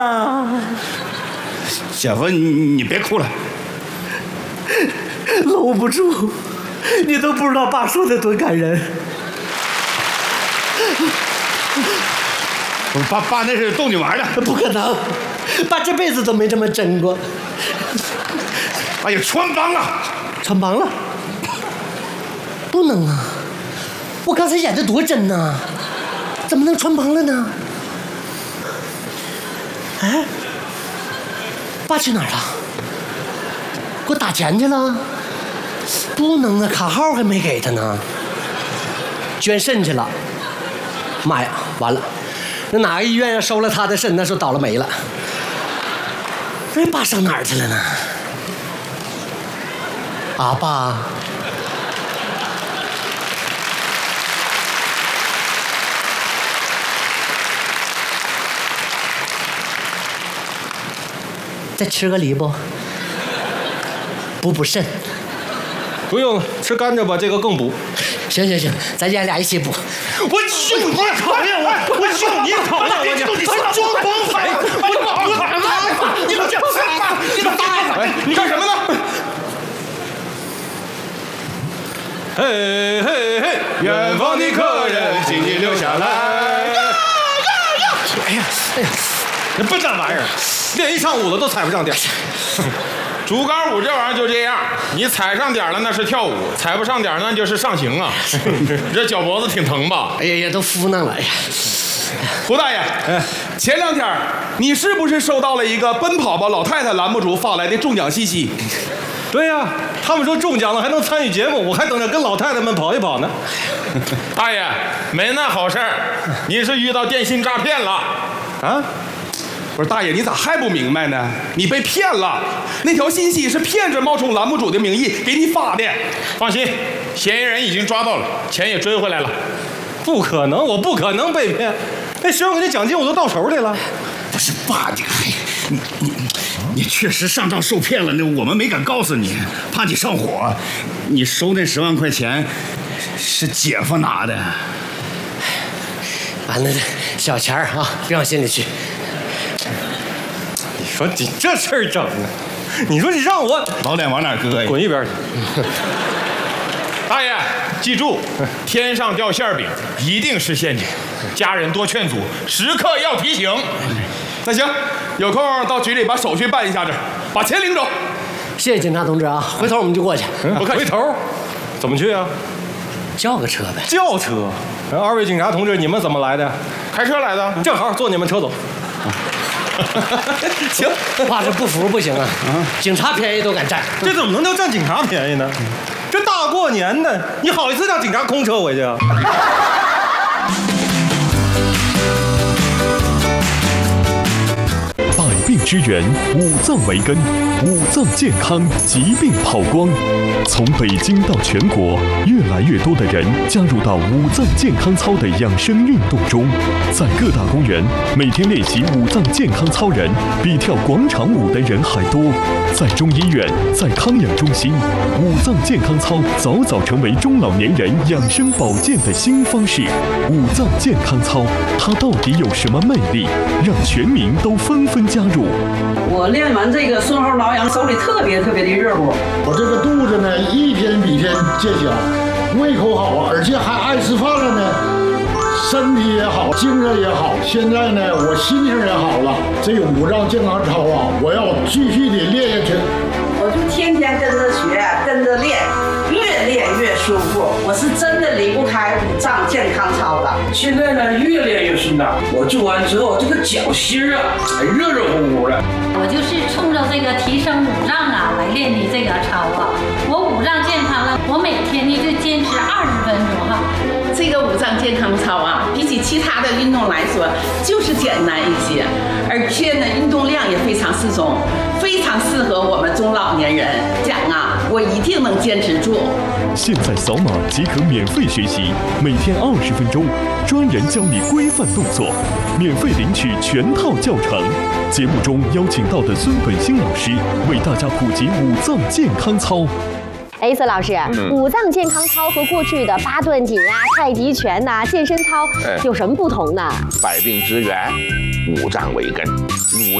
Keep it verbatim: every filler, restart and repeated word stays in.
啊！ 姐夫，你别哭了， 搂不住，你都不知道爸说的多感人。 爸爸那是逗你玩的， 不可能，爸这辈子都没这么真过。 哎呀，穿帮了， 穿帮了，不能啊！我刚才演的多真呐，怎么能穿帮了呢？哎，爸去哪儿了？给我打钱去了？不能啊，卡号还没给他呢。捐肾去了。妈呀，完了！那哪个医院要收了他的肾，那时候倒了霉了。那爸上哪儿去了呢？啊，爸。再吃个梨不？补补肾。 不用了，吃甘蔗吧，这个更补。 行行行，咱爷俩一起补。 我就你讨厌我，我就你讨厌我，你还装帮派！我你这你打他！哎，你干什么呢？嘿嘿嘿，远方的客人，请你留下来。哎呀哎呀，这笨蛋玩意儿，练一上午了都踩不上点。 竹竿舞这玩意儿就这样，你踩上点了那是跳舞，踩不上点那就是上刑啊。这脚脖子挺疼吧？ 哎呀呀，都敷弄了。哎呀， 胡大爷，哎，前两天你是不是收到了一个奔跑吧老太太栏目组发来的中奖信息？ 对呀、啊，他们说中奖了还能参与节目，我还等着跟老太太们跑一跑呢。 大爷，没那好事儿，你是遇到电信诈骗了啊？不是大爷，你咋还不明白呢？你被骗了，那条信息是骗子冒充栏目组的名义给你发的。 放心，嫌疑人已经抓到了，钱也追回来了。 不可能，我不可能被骗，那十万块钱奖金我都到手里了。 不是爸，你你你你确实上当受骗了，那我们没敢告诉你，怕你上火。你收那十万块钱是姐夫拿的。 完了，小钱儿啊，别往心里去。 你说你这事儿整的，你说你让我老脸往哪搁呀？ 滚一边去！ 大爷，记住，天上掉馅饼一定是陷阱，家人多劝阻，时刻要提醒。那行，有空到局里把手续办一下子，把钱领走。 谢谢警察同志啊，回头我们就过去。 不客气。回头怎么去啊？ 叫个车呗。 叫车？二位警察同志，你们怎么来的？ 开车来的， 正好坐你们车走。行， 爸这不服不行啊！警察便宜都敢占， 这怎么能叫占警察便宜呢？这大过年的，你好意思让警察空车回去啊？ 百病之源，五脏为根，五脏健康，疾病跑光。从北京到全国，越来越多的人加入到五脏健康操的养生运动中，在各大公园，每天练习五脏健康操人比跳广场舞的人还多。在中医院，在康养中心，五脏健康操早早成为中老年人养生保健的新方式。五脏健康操，它到底有什么魅力，让全民都纷纷加入？ 我练完这个顺后挠痒，手里特别特别的热乎。 我这个肚子呢，一天比一天见小，胃口好，而且还爱吃饭了呢，身体也好，精神也好。现在呢，我心情也好了。这个五脏健康操啊，我要继续的练下去。 我就天天跟着学，跟着练，越练越舒服。我是真的离不开五脏健康操的。 现在呢，越练越顺当。我做完之后，这个脚心啊，还热热乎乎的。 我就是冲着这个提升五脏啊来练的这个操啊。我五脏健康了，我每天呢就坚持二十分钟哈。 这个五脏健康操啊，比起其他的运动来说，就是简单一些，而且呢，运动量也非常适中，非常适合我们中老年人。讲啊，我一定能坚持住。 现在扫码即可免费学习，每天二十分钟，专人教你规范动作，免费领取全套教程。节目中邀请到的孙本兴老师为大家普及五脏健康操。 哎，孙老师，嗯、五脏健康操和过去的八段锦啊、太极拳呐、啊、健身操有什么不同呢？ 百病之源。 五脏为根，五